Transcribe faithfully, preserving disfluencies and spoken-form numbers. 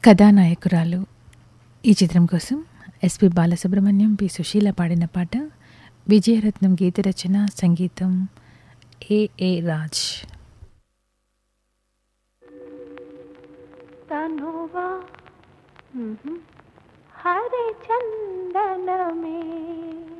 కథానాయకురాలు ఈ చిత్రం కోసం ఎస్పి బాలసుబ్రహ్మణ్యం, పి సుశీల పాడిన పాట. విజయరత్నం గీత రచన, సంగీతం ఏఏ రాజ్. తనువా హరి చందనమే